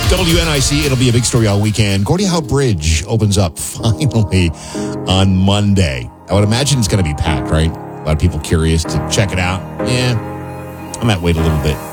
WNIC, it'll be a big story all weekend. Gordie Howe Bridge opens up finally on Monday. I would imagine it's going to be packed, right? A lot of people curious to check it out. Yeah, I might wait a little bit.